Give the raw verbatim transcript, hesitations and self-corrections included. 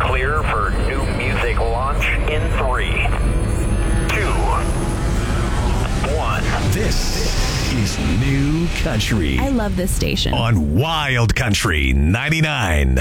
clear for new music launch in three, two, one. This is New Country I love this station. on Wild Country ninety-nine.